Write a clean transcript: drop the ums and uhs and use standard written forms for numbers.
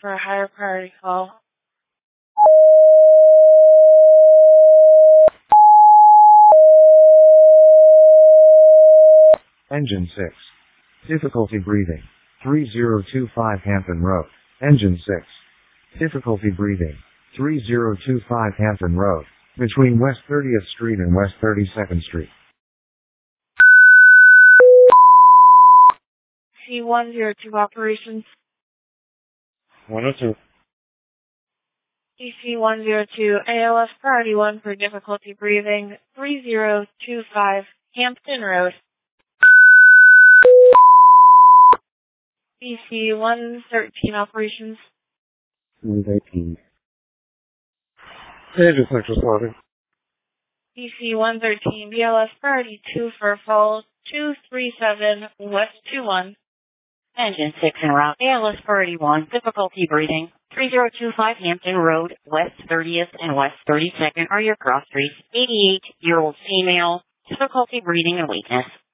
for a higher priority call. Engine 6. Difficulty breathing. 3025 Hampton Road. Engine 6. Difficulty breathing. 3025 Hampton Road. Between West 30th Street and West 32nd Street. C102 operations. 102. DC-102 ALS Priority 1 for difficulty breathing. 3025 Hampton Road. DC-113 operations. 113. Engine 6 responding. DC-113 BLS Priority 2 for fall 237 West 21. Engine 6 en route. ALS Priority 1. Difficulty breathing. 3025 Hampton Road, West 30th and West 32nd are your cross streets. 88-year-old female. Difficulty breathing and weakness.